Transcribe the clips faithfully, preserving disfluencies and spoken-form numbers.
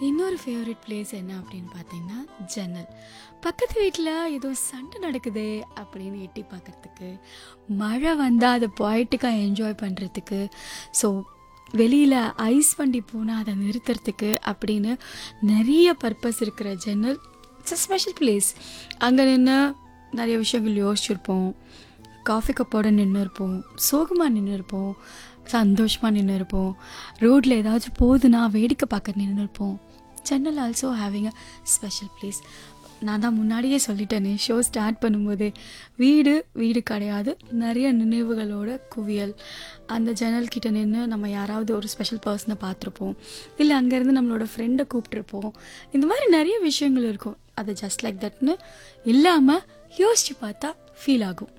இன்னொரு favourite place என்ன அப்படின்னு பார்த்தீங்கன்னா ஜன்னல். பக்கத்து வீட்டில் ஏதோ சண்டை நடக்குதே அப்படின்னு எட்டி பார்க்கறதுக்கு, மழை வந்தால் அதை பொய்ட்டுக்காக என்ஜாய் பண்ணுறதுக்கு, ஸோ வெளியில் ஐஸ் வண்டி போனால் அதை நிறுத்துறதுக்கு அப்படின்னு நிறைய பர்பஸ் இருக்கிற ஜன்னல் இட்ஸ் அ ஸ்பெஷல் பிளேஸ். அங்கே நின்று நிறைய விஷயங்கள் யோசிச்சுருப்போம், காஃபி கப்போட நின்று இருப்போம், சோகமாக நின்று இருப்போம், சந்தோஷமாக நின்று இருப்போம், ரோட்டில் ஏதாச்சும் போகுதுன்னா வேடிக்கை பார்க்க நின்று இருப்போம். ஜன்னல் also having a special place. நான் தான் முன்னாடியே சொல்லிட்டேனே ஷோ ஸ்டார்ட் பண்ணும்போதே, வீடு வீடு கிடையாது, நிறைய நினைவுகளோட குவியல். அந்த ஜன்னல் கிட்ட நின்று நம்ம யாராவது ஒரு ஸ்பெஷல் பர்சனை பார்த்துருப்போம், இல்லை அங்கேருந்து நம்மளோட ஃப்ரெண்டை கூப்பிட்ருப்போம். இந்த மாதிரி நிறைய விஷயங்கள் இருக்கும். அது ஜஸ்ட் லைக் தட்னு இல்லாமல் யோசித்து பார்த்தா ஃபீல் ஆகும்.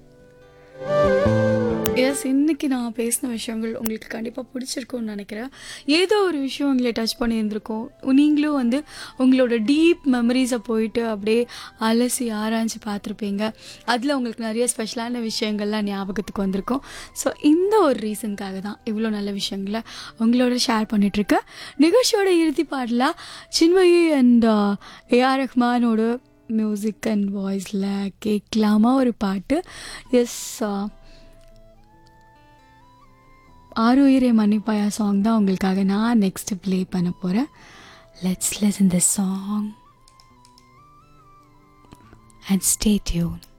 எஸ், இன்றைக்கி நான் பேசின விஷயங்கள் உங்களுக்கு கண்டிப்பாக பிடிச்சிருக்கும்னு நினைக்கிறேன். ஏதோ ஒரு விஷயம் உங்களை டச் பண்ணி இருந்திருக்கும். நீங்களும் வந்து உங்களோட டீப் மெமரிஸை போயிட்டு அப்படியே அலசி ஆராய்ச்சி பார்த்துருப்பீங்க. அதில் உங்களுக்கு நிறைய ஸ்பெஷலான விஷயங்கள்லாம் ஞாபகத்துக்கு வந்திருக்கும். ஸோ இந்த ஒரு ரீசனுக்காக தான் இவ்வளோ நல்ல விஷயங்களை உங்களோட ஷேர் பண்ணிகிட்ருக்கேன். நிகழ்ச்சியோட இறுதி பாடலாக Chinmayi and AR ரஹ்மானோட music and வாய்ஸில் கேட்கலாமா ஒரு பாட்டு. எஸ், ஆறுயிரே மன்னிப்பாயா சாங் தான் உங்களுக்காக நான் நெக்ஸ்ட் ப்ளே பண்ண போகிறேன். Let's listen the song and stay tune.